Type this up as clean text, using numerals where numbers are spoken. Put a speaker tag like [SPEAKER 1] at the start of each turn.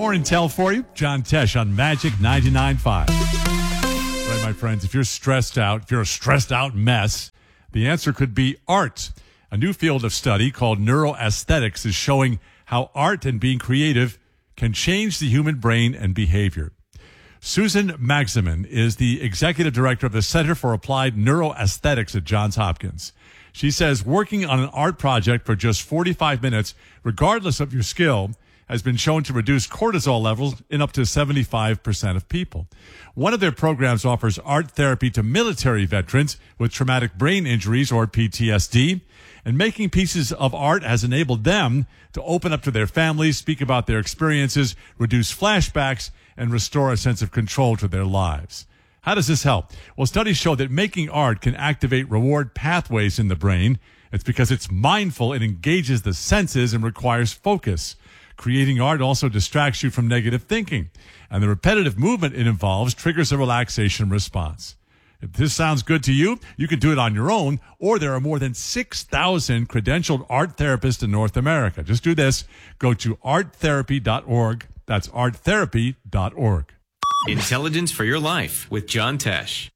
[SPEAKER 1] More intel for you. John Tesh on Magic 99.5. Right, my friends, if you're stressed out, if you're a stressed out mess, the answer could be art. A new field of study called neuroaesthetics is showing how art and being creative can change the human brain and behavior. Susan Magsamen is the executive director of the Center for Applied Neuroaesthetics at Johns Hopkins. She says working on an art project for just 45 minutes, regardless of your skill, has been shown to reduce cortisol levels in up to 75% of people. One of their programs offers art therapy to military veterans with traumatic brain injuries or PTSD, and making pieces of art has enabled them to open up to their families, speak about their experiences, reduce flashbacks, and restore a sense of control to their lives. How does this help? Well, studies show that making art can activate reward pathways in the brain. It's because it's mindful, it engages the senses, and requires focus. Creating art also distracts you from negative thinking, and the repetitive movement it involves triggers a relaxation response. If this sounds good to you, you can do it on your own, or there are more than 6,000 credentialed art therapists in North America. Just do this. Go to arttherapy.org. That's arttherapy.org.
[SPEAKER 2] Intelligence for your life with John Tesh.